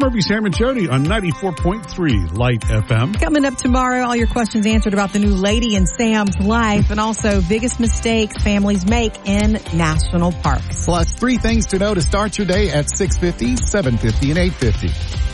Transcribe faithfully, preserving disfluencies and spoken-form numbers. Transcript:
Murphy, Sam, and Jody on ninety-four point three Light F M. Coming up tomorrow, all your questions answered about the new lady in Sam's life, and also biggest mistakes families make in national parks. Plus, three things to know to start your day at six fifty, seven fifty, and eight fifty.